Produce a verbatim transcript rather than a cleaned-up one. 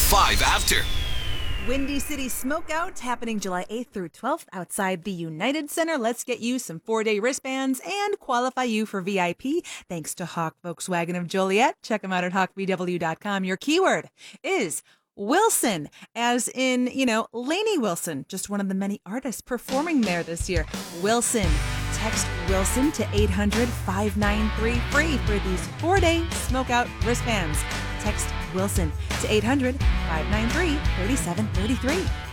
five after. Windy City Smokeout happening July eighth through twelfth outside the United Center. Let's get you some four-day wristbands and qualify you for V I P thanks to Hawk Volkswagen of Joliet. Check them out at hawk v w dot com. Your keyword is Wilson, as in, you know, Lainey Wilson, just one of the many artists performing there this year. Wilson. Text Wilson to eight hundred, five nine three, free for these four-day Smokeout wristbands. Text Wilson to eight hundred, five nine three, three seven three three.